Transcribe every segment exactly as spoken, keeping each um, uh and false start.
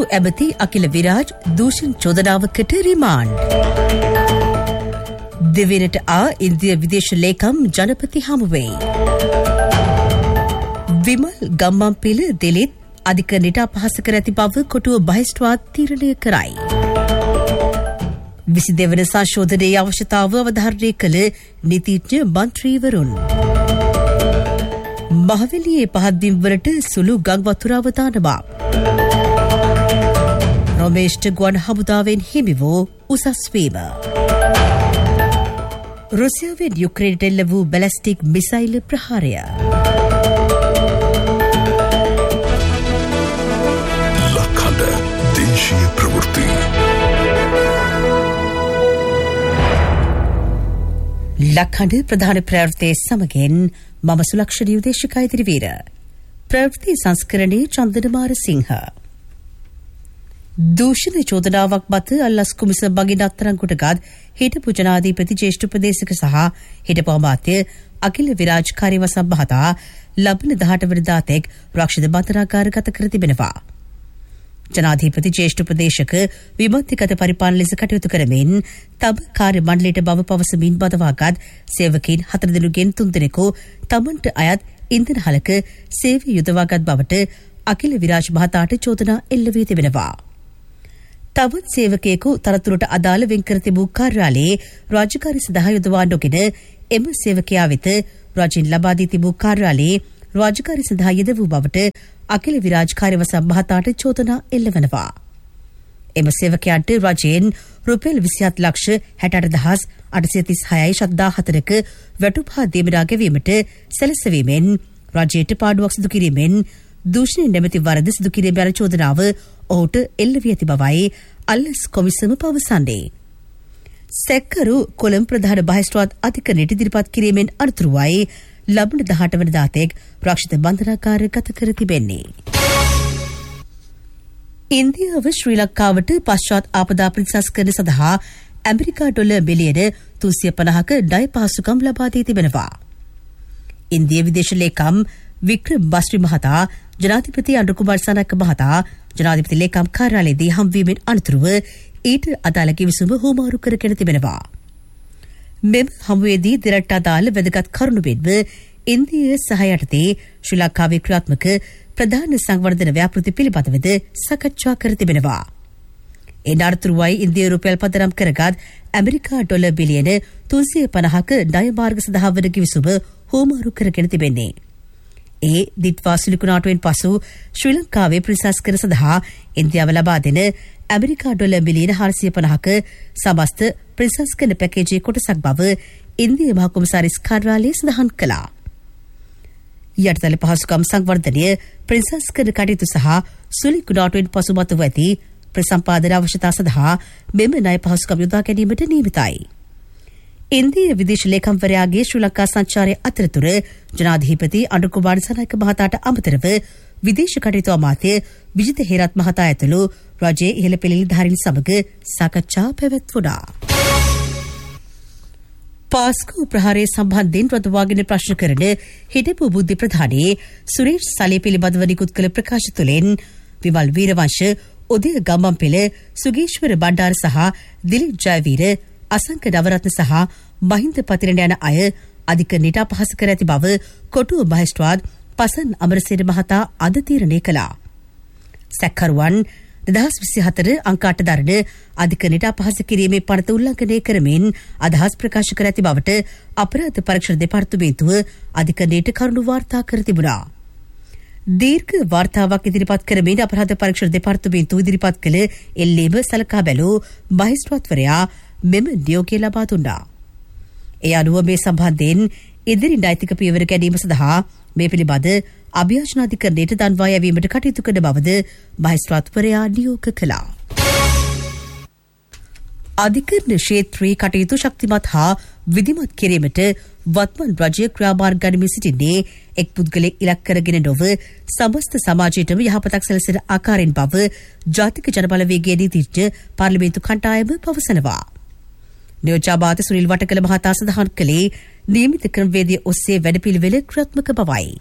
ඇමති අකිල විරාජ් දූෂණ චෝදනාවකට රිමාන්ඩ්. දෙවෙනට ආ ඉන්දිය විදේශ ලේකම් ජනපති හමුවෙයි. විමල් ගම්මන්පිල දෙලිත් අධිකරණයට අපහාස කර ඇති බව කොටුව බහිස්ට්‍රාත් තීරණය කරයි. විසි දෙවන සංශෝධනයේ අවශ්‍යතාව අවධාරණය කළ නීතිඥ මන්ත්‍රීවරුන්. මහවැලියේ පහත්බිම්වලට සුළු ගං වතුර අවදානමක්. රොමේෂ්ට ගුවන් හමුදාවෙන් හිමි වූ උසස් වීම. රුසියාවෙන් යුක්‍රේනට එල්ල වූ බැලස්ටික් මිසයිල් ප්‍රහාරය. ලක්හඬ දේශීය ප්‍රවෘත්ති. ලක්හඬ ප්‍රධාන ප්‍රවෘත්තියේ සමගින් මම සුලක්ෂණී උදේශිකා ඉදිරිවීර. ප්‍රවෘත්ති සංස්කරණයේ චන්දනමාර සිංහ. දූෂණ චෝදනාවක් මත අල්ලස් කුමිස බගින් අත්අඩංගුවටගත් හිටපු ජනාධිපති ජ්‍යෙෂ්ඨ උපදේශක සහ හිටපු අමාත්‍ය අකිල විරාජ් කාර්යවසම් මහතා ලබන දහඅට වෙනිදා තෙක් රක්ෂිත බන්ධනාගාරගත කර තිබෙනවා. ජනාධිපති ජ්‍යෙෂ්ඨ උපදේශක විමුක්තිගත පරිපාලන ලෙස කටයුතු කරමින් තම කාර්ය මණ්ඩලයට බව පවසමින් බදවාගත් සේවකීන් හතර දෙනෙකුගෙන් තුන් දෙනෙකු තමන්ට අයත් ඉන්ධන හලක සේවය යොදවාගත් බවට අකිල විරාජ් මහතාට චෝදනා එල්ල වී තිබෙනවා. තවත් සේවකයෙකු තනතුරට අදාළ වෙන්කර තිබූ කාර්යාලයේ රාජකාරී සඳහා යොදවා නොගෙන එම සේවකයා වෙත රජයෙන් ලබා දී තිබූ කාර්යාලයේ රාජකාරී සඳහා යෙද වූ බවට අකිල විරාජ් කාර්යවසම් මහතාට චෝදනා එල්ලවනවා. එම සේවකයන්ට රජයෙන් රුපියල් විසිහත් ලක්ෂ හැට අට දහස් අටසිය තිස් හයයි ශතදාහතරක වැටුප් හා දීමනා ගෙවීමට සැලසවීමෙන් රජයට පාඩුවක් සිදු කිරීමෙන් දූෂණ නැමැති වරද සිදු කිරීම යන චෝදනාව ඔහුට එල්ල වී ඇති බවයි අල්ලස් කොමිසම පවසන්නේ. සැකකරු කොළඹ ප්‍රධාන බහිස්ට්‍රාත් අධිකරණයට ඉදිරිපත් කිරීමෙන් අනතුරුවයි ලබන දහඅට වෙනිදා තෙක් රක්ෂිත බන්ධනාගාරගත කර තිබෙන්නේ. ඉන්දියාව ශ්‍රී ලංකාවට පශ්චාත් ආපදා ප්‍රතිසංස්කරණ සඳහා ඇමරිකා ඩොලර් මිලියන තුන්සිය පනහක ණය පහසුකම් ලබා දී තිබෙනවා. ඉන්දිය විදේශ ලේකම් වික්‍රම් බස්රි මහතා ජනාධිපති අනුකුමාර සනක මහතා ජනාධිපති ලේකම් කාර්යාලයේදී හම්වීමෙන් අනතුරුව ඊට අදාළ කිවිසුම හුවමාරු කරගෙන තිබෙනවා. මෙම හමුවේදී දෙරට අදාළ වැදගත් කරුණු වෙන්ව ඉන්දිය සහ යටතේ ශ්‍රී ලංකාවේ ක්‍රියාත්මක ප්‍රධාන සංවර්ධන ව්‍යාපෘති පිළිබඳවද සකච්ඡා කර තිබෙනවා. එන අනතුරුවයි ඉන්දිය රුපියල් පදනම් කරගත් ඇමරිකා ඩොලර් බිලියන තුන්සිය පනහක ණය මාර්ග සඳහා වන කිවිසුම හුවමාරු කරගෙන තිබෙන්නේ. ඒ දිත්වාසුලි කුණාටුවෙන් පසු ශ්‍රී ලංකාවේ ප්‍රතිසංස්කරණ සඳහා ඉන්දියාව ලබා දෙන ඇමරිකා ඩොලර් මිලියන හාරසිය පනහක සමස්ත ප්‍රතිසංස්කරණ පැකේජයේ කොටසක් බව ඉන්දිය මහ කොමසාරිස් කාර්යාලය සඳහන් කළා. යටිතල පහසුකම් සංවර්ධනය ප්‍රතිසංස්කරණ කටයුතු සහ සුලි කුණාටුවෙන් පසු මතුව ඇති ප්‍රසම්පාදන අවශ්‍යතා සඳහා මෙම ණය පහසුකම් යොදා ගැනීමට නියමිතයි. ඉන්දිය විදේශ ලේකම්වරයාගේ ශ්‍රී ලංකා සංචාරය අතරතුර ජනාධිපති අනුකුමාර සනායක මහතාට අමතරව විදේශ කටයුතු අමාත්‍ය විජිත හේරත් මහතා ඇතුළු රජයේ ඉහළ පෙළ නිලධාරීන් සමග සාකච්ඡා පැවැත්වුණා. පාස්කු ප්‍රහාරය සම්බන්ධයෙන් රදවාගෙන ප්‍රශ්න කරන හිටපු බුද්ධි ප්‍රධානී සුරේෂ් සලේ පිළිබඳව නිකුත් කළ ප්‍රකාශ තුළින් විමල් වීරවංශ, උදය ගම්මන්පිල, සුගීශ්වර බණ්ඩාර සහ දිලිප් ජයවීර, අසංක නවරත්න සහ මහින්ද පතිරණ යන අය අධිකරණයට අපහාස කර ඇති බව කොටුව මහේස්ත්‍රාත් පසන් අමරසේන මහතා අද තීරණය කළා. සැකකරුවන් දෙදහස් විසිහතර අංක අට දරන අධිකරණයට අපහාස කිරීමේ පනත උල්ලංඝනය කරමින් අදහස් ප්‍රකාශ කර ඇති බවට අපරාධ පරීක්ෂණ දෙපාර්තමේන්තුව අධිකරණයට කරුණු වාර්තා කර තිබුණා. දීර්ඝ වාර්තාවක් ඉදිරිපත් කරමින් අපරාධ පරීක්ෂණ දෙපාර්තමේන්තුව ඉදිරිපත් කළ එල්ලීම සලකා බැලූ මහේස්ත්‍රාත්වරයා මෙම නියෝගය ලබා දුන්නා. ඒ අනුව මේ සම්බන්ධයෙන් ඉදිරි නෛතික පියවර ගැනීම සඳහා මේ පිළිබඳ අභියාචනාධිකරණයට දන්වා යැවීමට කටයුතු කරන බවද මහේස්ත්‍රාත්වරයා නියෝග කළා. අධිකරණ ක්ෂේත්‍රයේ කටයුතු ශක්තිමත් හා විධිමත් කිරීමට වත්මන් රජය ක්‍රියාමාර්ග ගනිමින් සිටින්නේ එක් පුද්ගලෙක් ඉලක්ක කරගෙන නොව සමස්ත සමාජයටම යහපතක් සැලසෙන ආකාරයෙන් බව ජාතික ජනබලවේගයේ නීතිඥ පාර්ලිමේන්තු කණ්ඩායම පවසනවා. නියෝජ්‍යාමාත්‍ය සුනිල් වටකල මහතා සඳහන් කළේ නියමිත ක්‍රමවේදය ඔස්සේ වැඩපිළිවෙල ක්‍රියාත්මක බවයි.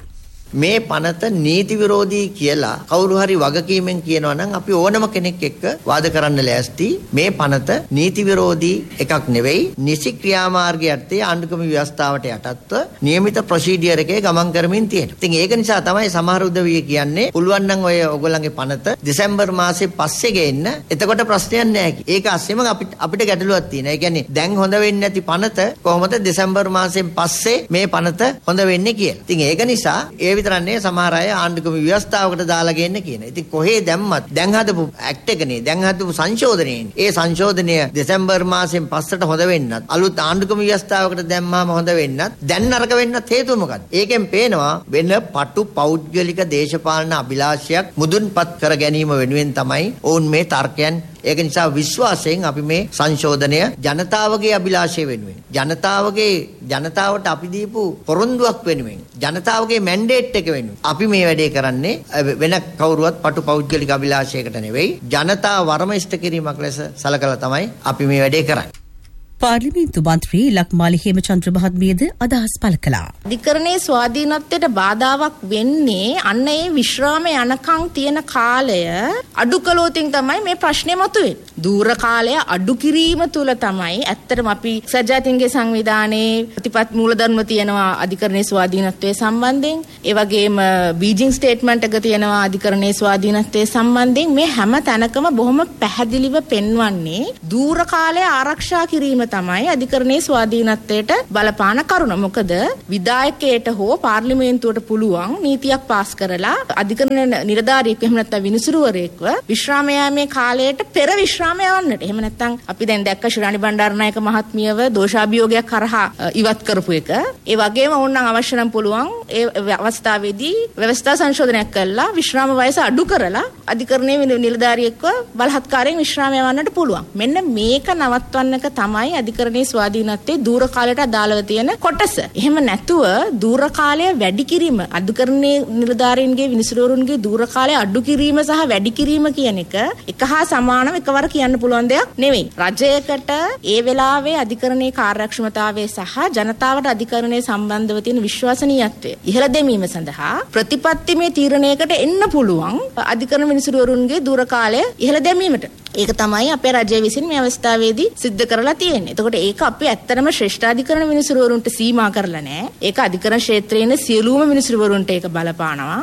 මේ පනත නීති විරෝධී කියලා කවුරු හරි වගකීමෙන් කියනවා නම් අපි ඕනම කෙනෙක් එක්ක වාද කරන්න ලෑස්ති. මේ පනත නීති විරෝධී එකක් නෙවෙයි. නිසි ක්‍රියාමාර්ගයට ආණ්ඩුක්‍රම ව්‍යවස්ථාවට යටත්ව නියමිත ප්‍රොසීඩියර් එකේ ගමන් කරමින් තියෙනවා. ඉතින් ඒක නිසා තමයි සමහර උදවිය කියන්නේ පුළුවන් නම් ඔය ඔයගොල්ලන්ගේ පනත දෙසැම්බර් මාසේ පස්සේ ගේන්න. එතකොට ප්‍රශ්නයක් නැහැ. ඒක අස්සෙම අපිට අපිට ගැටලුවක් තියෙනවා. ඒ කියන්නේ දැන් හොඳ වෙන්නේ නැති පනත කොහොමද දෙසැම්බර් මාසෙන් පස්සේ මේ පනත හොඳ වෙන්නේ කියලා. ඉතින් ඒක නිසා ඒ විතරන්නේ සමහර අය ආණ්ඩුක්‍රම ව්‍යවස්ථාවකට දාලා ගේන්න කියන. ඉතින් කොහේ දැම්මත් දැන් හදපු ඇක්ට් එකනේ දැන් හදපු සංශෝධනයේ ඒ සංශෝධනය දෙසැම්බර් මාසෙන් පස්සට හොඳ වෙන්නත් අලුත් ආණ්ඩුක්‍රම ව්‍යවස්ථාවකට දැම්මාම හොඳ වෙන්නත් දැන් නරක වෙන්නත් හේතුව මොකක්ද? ඒකෙන් පේනවා වෙන පටු පෞද්ගලික දේශපාලන අභිලාෂයක් මුදුන්පත් කර ගැනීම වෙනුවෙන් තමයි ඔවුන් මේ තර්කයන්. ඒක නිසා විශ්වාසයෙන් අපි මේ සංශෝධනය ජනතාවගේ අභිලාෂය වෙනුවෙන් ජනතාවගේ ජනතාවට අපි දීපු පොරොන්දුවක් වෙනුවෙන් ජනතාවගේ මැන්ඩේට් එක වෙනුවෙන් අපි මේ වැඩේ කරන්නේ වෙන කවුරුවත් පටු පෞද්ගලික අභිලාෂයකට නෙවෙයි ජනතාව වරම ඉෂ්ට කිරීමක් ලෙස සලකලා තමයි අපි මේ වැඩේ කරන්නේ. පාර්ලිමේන්තු මන්ත්‍රී ලක්මාලි හේමචන්ද්‍ර මහත්මියද අදහස් පළ කළා. අධිකරණයේ ස්වාධීනත්වයට බාධාවක් වෙන්නේ අන්න ඒ විශ්‍රාම යනකම් තියෙන කාලය අඩු කළොතින් තමයි මේ ප්‍රශ්නේ මතුවෙන්නේ. දූර කාලය අඩු කිරීම තුල තමයි ඇත්තටම අපි සජාතින්ගේ සංවිධානයේ ප්‍රතිපත් මූලධර්ම තියෙනවා අධිකරණයේ ස්වාධීනත්වයේ සම්බන්ධයෙන්. ඒ වගේම බීජිං ස්ටේට්මන්ට් එක තියෙනවා අධිකරණයේ ස්වාධීනත්වයේ සම්බන්ධයෙන්. මේ හැම තැනකම බොහොම පැහැදිලිව පෙන්වන්නේ දූර කාලය ආරක්ෂා කිරීම තමයි අධිකරණයේ ස්වාධීනත්වයට බලපාන කරුණ. මොකද විධායකයට හෝ පාර්ලිමේන්තුවට පුළුවන් නීතියක් පාස් කරලා අධිකරණ නිලධාරියෙක් එහෙම නැත්නම් විනිසුරුවරයෙක්ව විශ්‍රාම යාමේ කාලයට පෙර විශ්‍රාම යවන්නට. එහෙම නැත්නම් අපි දැන් දැක්ක ශිරාණි බණ්ඩාරනායක මහත්මියව දෝෂාභියෝගයක් කරහා ඉවත් කරපු එක. ඒ වගේම ඕනනම් අවශ්‍ය නම් පුළුවන් ඒ අවස්ථාවේදී ව්‍යවස්ථා සංශෝධනයක් කළා විශ්‍රාම වයස අඩු කරලා අධිකරණයේ නිලධාරියෙක්ව බලහත්කාරයෙන් විශ්‍රාම යවන්නට පුළුවන්. මෙන්න මේක නවත්වන්නක තමයි අධිකරණයේ ස්වාධීනත්වයේ දූර කාලයට අදාළව තියෙන කොටස. එහෙම නැතුව දූර කාලය වැඩි කිරීම අධිකරණයේ නිලධාරීන්ගේ විනිසුරුවරුන්ගේ දූර කාලය අඩු කිරීම සහ වැඩි කිරීම කියන එක එක හා සමානව එකවර කියන්න පුළුවන් දෙයක් නෙවෙයි. රජයකට ඒ වෙලාවේ අධිකරණයේ කාර්යක්ෂමතාවය සහ ජනතාවට අධිකරණයේ සම්බන්ධව තියෙන විශ්වසනීයත්වය ඉහළ දැමීම සඳහා ප්‍රතිපත්තිමය තීරණයකට එන්න පුළුවන් අධිකරණ විනිසුරුවරුන්ගේ දූර කාලය ඉහළ දැමීමට. ඒක තමයි අපේ රජය විසින් මේ අවස්ථාවේදී සිද්ධ කරලා තියෙන්නේ. එතකොට ඒක අපි ඇත්තටම ශ්‍රේෂ්ඨාධිකරණ විනිසුරුවරුන්ට සීමා කරලා නැහැ. ඒක අධිකරණ ක්ෂේත්‍රයේ සියලුම විනිසුරුවරුන්ට ඒක බලපානවා.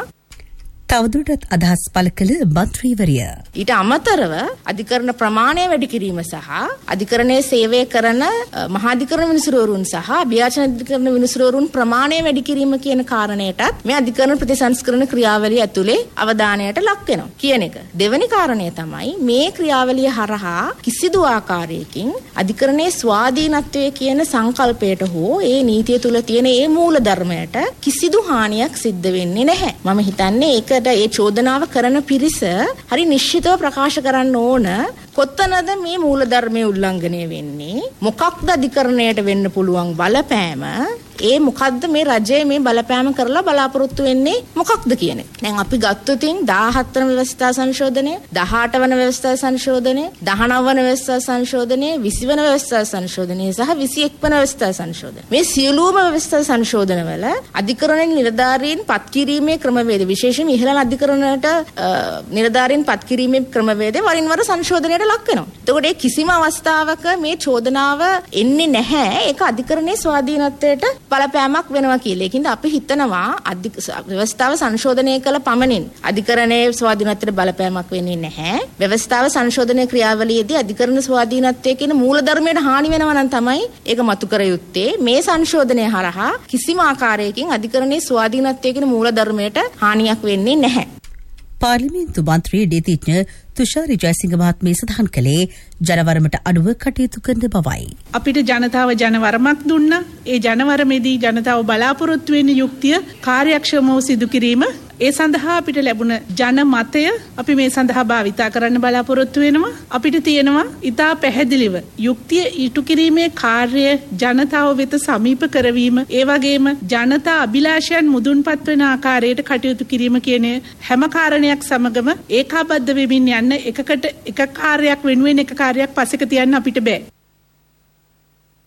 තවදුරටත් අදහස් පළ කළ මන්ත්‍රීවරිය. ඊට අමතරව අධිකරණ ප්‍රමාණය වැඩි කිරීම සහ අධිකරණයේ සේවය කරන මහාධිකරණ විනිසුරුවරුන් සහ අභියාචන අධිකරණ විනිසුරුවරුන් ප්‍රමාණය වැඩි කිරීම කියන කාරණයටත් මේ අධිකරණ ප්‍රතිසංස්කරණ ක්‍රියාවලිය ඇතුලේ අවධානයට ලක් වෙනවා කියන එක. දෙවැනි කාරණය තමයි මේ ක්‍රියාවලිය හරහා කිසිදු ආකාරයකින් අධිකරණයේ ස්වාධීනත්වය කියන සංකල්පයට හෝ ඒ නීතිය තුල තියෙන ඒ මූල ධර්මයට කිසිදු හානියක් සිද්ධ වෙන්නේ නැහැ. මම හිතන්නේ ඒක ඒ චෝදනාව කරන පිරිස හරි නිශ්චිතව ප්‍රකාශ කරන්න ඕන කොතනද මේ මූලධර්මයේ උල්ලංඝනය වෙන්නේ, මොකක්ද අධිකරණයට වෙන්න පුළුවන් බලපෑම, ඒ මොකක්ද මේ රජයේ මේ බලපෑම කරලා බලාපොරොත්තු වෙන්නේ මොකක්ද කියන එක. දැන් අපි ගත්තොතින් දාහත් වන ව්‍යවස්ථා සංශෝධනය, දහඅට වන ව්‍යවස්ථා සංශෝධනය, දහනව වන ව්‍යවස්ථා සංශෝධනය, විසි වන ව්‍යවස්ථා සංශෝධනය සහ විසි එක් වන ව්‍යවස්ථා සංශෝධනය. මේ සියලුම ව්‍යවස්ථා සංශෝධනවල අධිකරණ නිලධාරීන් පත් කිරීමේ ක්‍රමවේද, විශේෂයෙන්ම ඉහළ අධිකරණයට නිලධාරීන් පත් කිරීමේ ක්‍රමවේද වරින් වර සංශෝධනයට ලක් වෙනවා. එතකොට ඒ කිසිම අවස්ථාවක මේ චෝදනාව එන්නේ නැහැ. ඒක අධිකරණයේ ස්වාධීනත්වයට බලපෑමක් වෙනවා කියලා. ඒකින්ද අපි හිතනවා අධික ව්‍යවස්ථාව සංශෝධනය කළ පමණින් අධිකරණයේ ස්වාධීනත්වයට බලපෑමක් වෙන්නේ නැහැ. ව්‍යවස්ථාව සංශෝධනයේ ක්‍රියාවලියේදී අධිකරණ ස්වාධීනත්වයේ කියන මූල ධර්මයට හානි වෙනවා නම් තමයි ඒක මතු කර යුත්තේ. මේ සංශෝධනය හරහා කිසිම ආකාරයකින් අධිකරණයේ ස්වාධීනත්වයේ කියන මූල ධර්මයට හානියක් වෙන්නේ නැහැ. පාර්ලිමේන්තු මන්ත්‍රී නීතිඥ තුෂාරි ජයසිංහ මහත්මිය සඳහන් කළේ ජනවරමට අනුව කටයුතු කරන බවයි. අපිට ජනතාව ජනවරමක් දුන්නා. ඒ ජනවරමේදී ජනතාව බලාපොරොත්තු වෙන යුක්තිය කාර්යක්ෂමව සිදු කිරීම, ඒ සඳහා අපිට ලැබුණ ජන මතය අපි මේ සඳහා භාවිතා කරන්න බලාපොරොත්තු වෙනවා. අපිට තියෙනවා ඉතා පැහැදිලිව යුක්තිය ඉටු කිරීමේ කාර්යය ජනතාව වෙත සමීප කරවීම, ඒ වගේම ජනතා අභිලාෂයන් මුදුන්පත් වෙන ආකාරයට කටයුතු කිරීම කියන හැම කාරණයක් සමගම ඒකාබද්ධ වෙමින් යන්න එකකට එක කාර්යයක් වෙනුවෙන් එක කාර්යයක් පස්සෙක තියන්න අපිට බෑ.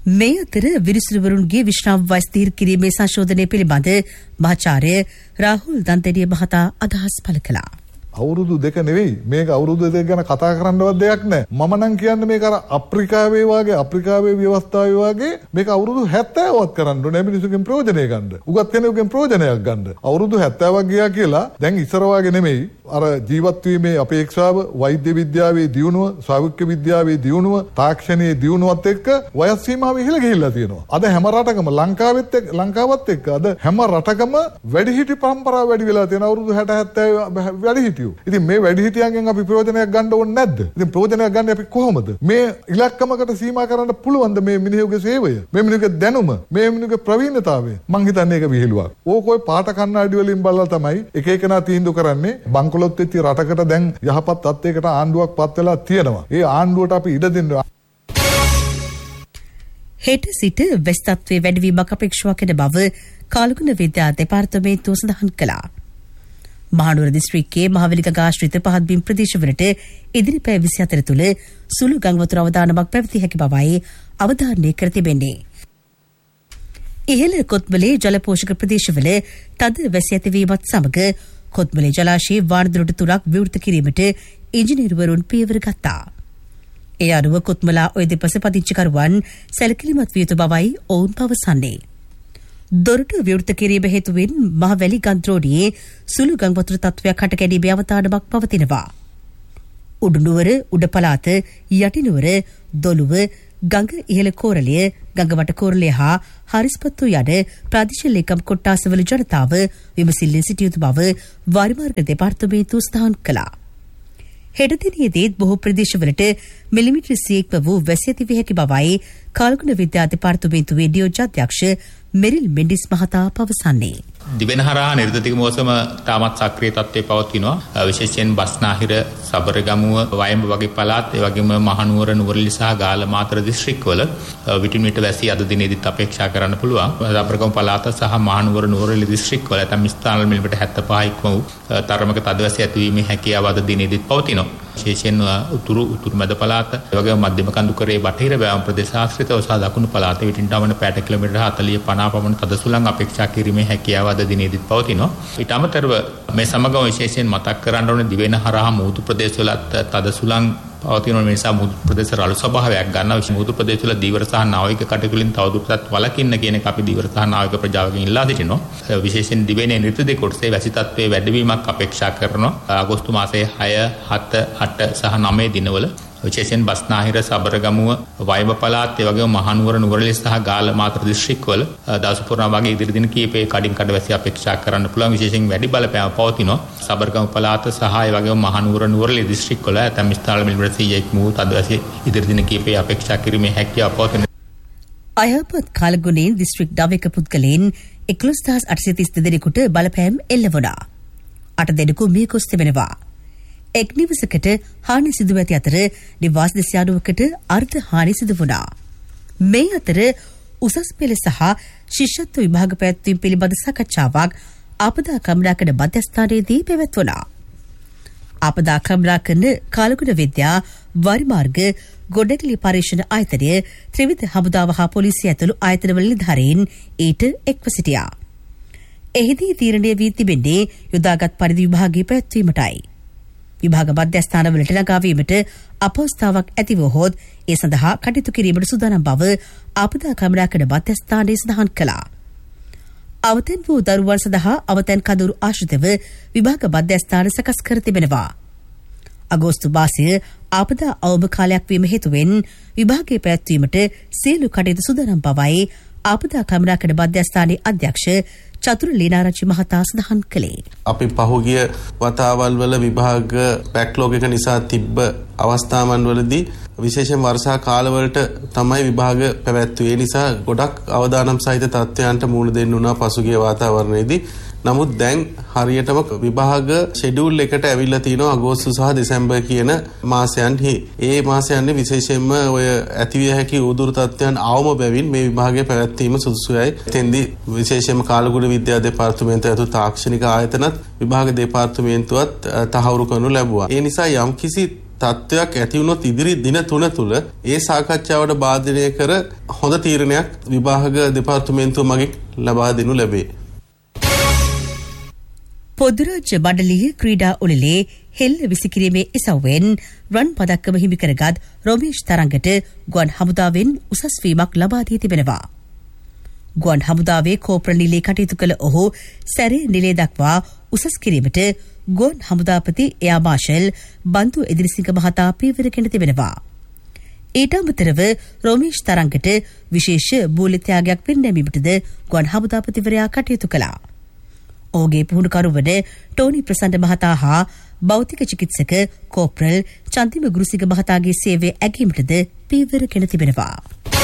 මේ අතර විනිසුරුවරුන්ගේ විශ්‍රාම වයස් තීර කිරීමේ සංශෝධනය පිළිබඳ මහාචාර්ය රාහුල් දන්තඩිය මහතා අදහස් පළ කළා. අවුරුදු දෙක නෙවෙයි මේක අවුරුදු දෙක ගැන කතා කරන්නවත් දෙයක් නැහැ. මම නම් කියන්නේ මේක අර අප්‍රිකාවේ වාගේ අප්‍රිකාවේ ව්‍යවස්ථාවේ වාගේ මේක අවුරුදු හැත්තෑවක් කරන්න ඕනේ මිනිසුන්ගෙන් ප්‍රයෝජනය ගන්න. උගත් කෙනෙකුගෙන් ප්‍රයෝජනයක් ගන්න. අවුරුදු හැත්තෑවක් ගියා කියලා දැන් ඉස්සර වාගේ නෙමෙයි. අර ජීවත් වීමේ අපේක්ෂාව, වෛද්‍ය විද්‍යාවේ දියුණුව, සෞඛ්‍ය විද්‍යාවේ දියුණුව, තාක්ෂණයේ දියුණුවත් එක්ක වයස් සීමාව ඉහළ ගිහිල්ලා තියෙනවා. අද හැම රටකම ලංකාවෙත් ලංකාවත් එක්ක අද හැම රටකම වැඩිහිටි පරම්පරාව වැඩි වෙලා තියෙන අවුරුදු හැට හැත්තෑ වැඩිහිටි. ඉතින් මේ වැඩිහිටියන්ගෙන් අපි ප්‍රයෝජනයක් ගන්න ඕනේ නැද්ද? ඉතින් ප්‍රයෝජනයක් ගන්න අපි කොහොමද? මේ ඉලක්කමකට සීමා කරන්න පුළුවන්ද මේ මිනිහුගේ සේවය? මේ මිනිහුගේ දැනුම, මේ මිනිහුගේ ප්‍රවීණතාවය? මං හිතන්නේ ඒක විහිළුවක්. ඕක ඔය පාට කණ්ණාඩි වලින් බලලා තමයි එක එකනා තීන්දුව කරන්නේ. බංකොලොත් වෙච්ච රටකට දැන් යහපත් තත්යකට ආණ්ඩුවක් පත් වෙලා තියෙනවා. ඒ ආණ්ඩුවට අපි ඉඩ දෙන්න. හෙට සිට වෙස් තත්ත්වයේ වැඩිවීමක් අපේක්ෂාවක් වෙන බව කාලගුණ විද්‍යා දෙපාර්තමේන්තුව සඳහන් කළා. මහනුවර දිස්ත්‍රික්කයේ මහවැලිගඟ ආශ්‍රිත පහත් බිම් ප්‍රදේශවලට ඉදිරි පැය විසිහතර තුළ සුළු ගංවතුර අවදානමක් පැවතිය හැකි බවයි අවධාරණය කර තිබෙන්නේ. ඉහළ කොත්මලේ ජලපෝෂක ප්‍රදේශවල තද වැසි ඇතිවීමත් සමග කොත්මලේ ජලාශයේ වාරදුරට තුනක් විවෘත කිරීමට ඉංජිනේරුවරුන් පියවර ගත්තා. ඒ අනුව කොත්මලා ඔය දෙපස පදිංචිකරුවන් සැලකිලිමත් විය යුතු බවයි ඔවුන් පවසන්නේ. දොරටු විවෘත කිරීම හේතුවෙන් මහවැලි ගන්ත්‍රෝඩියේ සුළු ගංවතුර තත්ත්වයක් හට ගැනීමේ අවතාරමක් පවතිනවා. උඩුනුවර, උඩ පළාත, යටිනුවර, දොළුව, ගඟ ඉහළ කෝරළය, ගඟවට කෝරළය හා හරිස්පත්තු යන ප්‍රාදේශීය ලේකම් කොට්ටාසවල ජනතාව විමසිල්ලෙන් සිටිය යුතු බව වාරිමාර්ග දෙපාර්තමේන්තුව ස්ථාන කළා. හෙට දිනයේදීත් බොහෝ ප්‍රදේශවලට මිලිමීටර් සියයක් වූ වැසි ඇති විය හැකි බවයි කාලගුණ විද්‍යා දෙපාර්තමේන්තුවේ නියෝජ්‍ය අධ්‍යක්ෂ මෙරිල් මෙන්ඩිස් මහතා පවසන්නේ. දිවෙන හරහා නිර්ධතික මෝසම තාමත් සක්‍රිය තත්ත්වයේ පවතිනවා. විශේෂයෙන් බස්නාහිර, සබරගමුව, වයඹ වගේ පළාත්, ඒ වගේම මහනුවර, නුවරඑළිය සහ ගාල්ල මාතර දිස්ත්‍රික්කවල විටින් විට වැසි අද දිනේදීත් අපේක්ෂා කරන්න පුළුවන්. සබරගමු පළාත සහ මහනුවර, නුවරඑළිය දිස්ත්‍රික්කවල ඇතැම් ස්ථානවල මිලිමීටර් හැත්තෑ පහ ඉක්ම වූ තරමක තද වැසි ඇතිවීමේ හැකියාව අද දිනේදීත් පවතිනවා. විශේෂයෙන් උතුරු උතුරු මැද පළාත, ඒ වගේම මධ්‍යම කඳුකරේ බටහිර බෑවුම් ප්‍රදේශ ආශ්‍රිතව සහ දකුණු පළාතේ විටින් වන පැයට කිලෝමීටර් හතළිස් පනහ පමණ තද සුළං අපේක්ෂා කිරීමේ හැකියාව අද දිනේදීත් පවතිනවා. ඊට අමතරව මේ සමගම විශේෂයෙන් මතක් කරන්න ඕනේ දිවෙන හරහා මුහුදු ප්‍රදේශවලත් තද සුළං පවතින නිසා මුහුදු ප්‍රදේශ රළු ස්වභාවයක් ගන්නවා. මුහුදු ප්‍රදේශවල දීවර සහ නාවික කටයුතු වලින් තවදුරටත් වළකින්න කියන එක අපි දීවර සහ නාවික ප්‍රජාවකින් ඉල්ලා සිටිනවා. විශේෂයෙන් දිවෙනේ ඍතු දෙක කොටසේ වැසි තත්ත්වයේ වැඩිවීමක් අපේක්ෂා කරනවා. අගෝස්තු මාසයේ හය, හත, අට සහ නවය දිනවල විශේෂයෙන් බස්නාහිර, සබරගමුව, වයඹ පළාත්, ඒ වගේම මහනුවර, නුවරඑළිය සහ ගාල්ල මාතර දිස්ත්‍රික්කවල දවස පුරා වගේ ඉදිරි දින කීපයේ කඩින් කඩ වැසි අපේක්ෂා කරන්න පුළුවන්. විශේෂයෙන් වැඩි බලපෑම පවතිනවා. සබරගමු පළාත සහ ඒ වගේම මහනුවර, නුවරඑළිය දිස්ත්‍රික්කවල ඇතැම් ස්ථානවල මිලිමීටර් සියයක් වූ තද වැසි ඉදිරි දින කීපයේ අපේක්ෂා කිරීමේ හැකියාව පවතිනවා. අයහපත් කාලගුණයෙන් දිස්ත්‍රික් නවයක පුද්ගලයන් එකොළොස් දහස් අටසිය තිස් දෙනෙකුට බලපෑම් එල්ල වුණා. අට දෙනෙකු මිය ගොස් තිබෙනවා. එක් නිවසකට හානි සිදුව ඇති අතර නිවාස දෙසිය අනූවකට අර්ධ හානි සිදු වුණා. මේ අතර උසස් පෙළ සහ ශිෂ්‍යත්ව විභාග පැවැත්වීම පිළිබඳ සාකච්ඡාවක් ආපදා කමනාකරණ මධ්‍යස්ථානයේදී පැවැත්වුණා. ආපදා කමනාකරණ කාලගුණ විද්‍යා වාරිමාර්ග ගොඩනැගිලි පරීක්ෂණ ආයතනය ත්‍රිවිධ හමුදාව හා පොලිසිය ඇතුළු ආයතනවල නිලධාරීන් ඊට එක්ව සිටියා. එහිදී තීරණය වී තිබෙන්නේ යොදාගත් පරිදි විභාගයේ පැවැත්වීමටයි. විභාග මධ්‍යස්ථානවලට ළඟාවීමට අපහසුතාවක් ඇතිවහොත් ඒ සඳහා කටයුතු කිරීමට සූදානම් බව ආපදා කමනාකරණ මධ්‍යස්ථානයේ සඳහන් කළා. අවතැන් වූ දරුවන් සඳහා අවතැන් කඳවුරු ආශ්‍රිතව විභාග මධ්‍යස්ථාන සකස් කර තිබෙනවා. අගෝස්තු මාසය ආපදා අවම කාලයක් වීම හේතුවෙන් විභාගයේ පැවැත්වීමට සියලු කටයුතු සූදානම් බවයි ආපදා කමනාකරණ මධ්‍යස්ථානයේ අධ්‍යක්ෂ චතුර ලීනාරච්චි මහතා සඳහන් කළේ. අපි පහුගිය වතාවල් වල විභාග බැක්ලොග් එක නිසා තිබ්බ අවස්ථාවන් වලදී විශේෂයෙන් වර්ෂා කාලවලට තමයි විභාග පැවැත්වුවේ. නිසා ගොඩක් අවදානම් සහිත තත්ත්වයන්ට මුහුණ දෙන්න උනා පසුගිය වාතාවරණයේදී. නමුත් දැන් හරියටම විභාග ෂෙඩියුල් එකට ඇවිල්ලා තිනවා අගෝස්තු සහ දෙසැම්බර් කියන මාසයන්හි. ඒ මාසයන්හි විශේෂයෙන්ම ඔය ඇතිවිය හැකි උදුරු තත්ත්වයන් අවම බැවින් මේ විභාගය පැවැත්වීම සුදුසුයි. එතෙන්දී විශේෂයෙන්ම කාලගුණ විද්‍යා දෙපාර්තමේන්තුව ඇතුළු තාක්ෂණික ආයතනත් විභාග දෙපාර්තමේන්තුවත් තහවුරු කරනු ලැබුවා. ඒ නිසා යම්කිසි තත්ත්වයක් ඇති වුණොත් ඉදිරි දින තුන තුල ඒ සාකච්ඡාවට බාධනය කර හොඳ තීරණයක් විභාග දෙපාර්තමේන්තුව මගින් ලබා දෙනු ලැබේ. පොදුරාජ්‍ය මණ්ඩලීය ක්‍රීඩා උළෙලේ හෙල්ල විසිකිරීමේ ඉසව්වෙන් රන් පදක්කම හිමි කරගත් රොමේෂ් තරංගට ගුවන් හමුදාවෙන් උසස් වීමක් ලබා දී තිබෙනවා. ගුවන් හමුදාවේ කෝප්‍ර නිලේ කටයුතු කළ ඔහු සැරේ නිලේ දක්වා උසස් කිරීමට ගුවන් හමුදාපති එයා මාෂල් බන්දු එදිරිසිංහ මහතා පියවරගෙන තිබෙනවා. ඊට අමතරව රොමේෂ් තරංගට විශේෂ බූලි ත්‍යාගයක් පෙන්වීමටද ගුවන් හමුදාපතිවරයා කටයුතු කළා. ඔහුගේ පුහුණුකරු වන ටෝනි ප්‍රසන්න මහතා හා භෞතික චිකිත්සක කෝප්‍රල් චන්දිම ගුරුසිංහ මහතාගේ සේවය ඇගීමටද පියවරගෙන තිබෙනවා.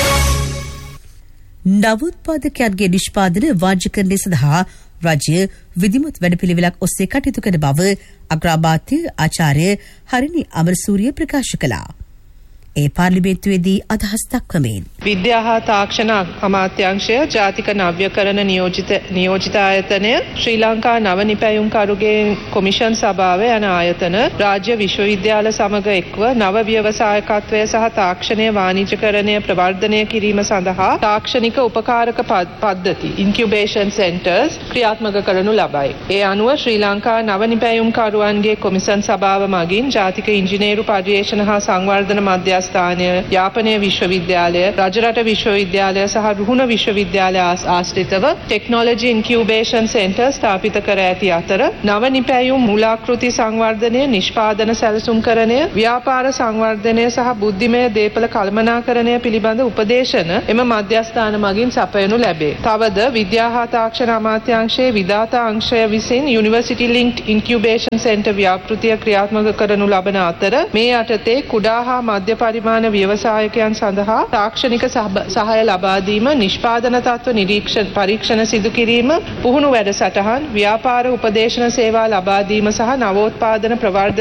නවෝත්පාදකයන්ගේ නිෂ්පාදන වාණ්‍යකරණය සඳහා රජය විධිමත් වැඩපිළිවෙලක් ඔස්සේ කටයුතු කරන බව අග්‍රාමාත්‍ය ආචාර්ය හරිනි අමරසූරිය ප්‍රකාශ කළා. ඒ පාර්ලිමේන්තුවේදී අදහස් දක්වමින් විද්‍යා හා තාක්ෂණ අමාත්‍යාංශය ජාතික නව්‍යකරණ නියෝජිත නියෝජිත ආයතනය ශ්‍රී ලංකා නව නිපැයුම්කරුගේ කොමිෂන් සභාව යන ආයතන රාජ්‍ය විශ්වවිද්‍යාල සමග එක්ව නව ව්‍යවසායකත්වය සහ තාක්ෂණය වාණිජකරණය ප්‍රවර්ධනය කිරීම සඳහා තාක්ෂණික උපකාරක පද්ධති ඉන්කියුබේෂන් සෙන්ටර්ස් ක්‍රියාත්මක කරනු ලබයි. ඒ අනුව ශ්‍රී ලංකා නව නිපැයුම්කරුවන්ගේ කොමිෂන් සභාව මගින් ජාතික ඉංජිනේරු පර්යේෂණ හා සංවර්ධන මධ්‍යස්ථාන ස්ථානය යාපනය විශ්වවිද්‍යාලය රජරට විශ්වවිද්‍යාලය සහ රුහුණ විශ්වවිද්‍යාලය ආශ්‍රිතව ටෙක්නොලොජි ඉන්කියුබේෂන් සෙන්ටර් ස්ථාපිත කර ඇති අතර නව නිපැයුම් මූලාකෘති සංවර්ධනය නිෂ්පාදන සැලසුම්කරණය ව්‍යාපාර සංවර්ධනය සහ බුද්ධිමය දේපල කළමනාකරණය පිළිබඳ උපදේශන එම මධ්‍යස්ථාන මගින් සපයනු ලැබේ. තවද විද්‍යා හා තාක්ෂණ අමාත්‍යාංශයේ විධාතා අංශය විසින් යුනිවර්සිටි ලින්ක්ඩ් ඉන්කියුබේෂන් සෙන්ටර් ව්‍යාපෘතිය ක්‍රියාත්මක කරනු ලබන අතර මේ යටතේ කුඩා හා මධ්‍ය පරිමාණ ව්‍යවසායකයන් සඳහා තාක්ෂණික සහාය ලබා දීම, නිෂ්පාදන තත්ත්ව නිරීක්ෂණ පරීක්ෂණ සිදු කිරීම, පුහුණු වැඩසටහන්, ව්‍යාපාර උපදේශන සේවා ලබා දීම සහ නවෝත්පාදන ප්‍රවර්ධන